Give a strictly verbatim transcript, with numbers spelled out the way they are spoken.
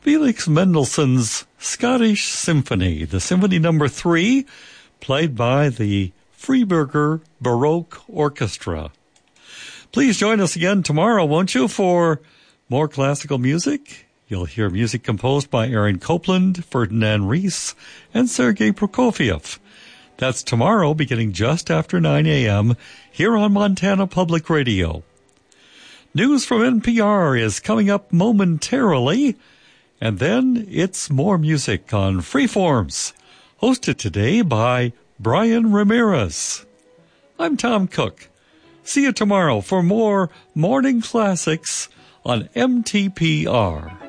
Felix Mendelssohn's Scottish Symphony, the Symphony Number Three, played by the Freiburger Baroque Orchestra. Please join us again tomorrow, won't you, for more classical music? You'll hear music composed by Aaron Copland, Ferdinand Ries, and Sergei Prokofiev. That's tomorrow, beginning just after nine a.m., here on Montana Public Radio. News from N P R is coming up momentarily, and then it's more music on Freeforms, hosted today by Brian Ramirez. I'm Tom Cook. See you tomorrow for more Morning Classics on M T P R.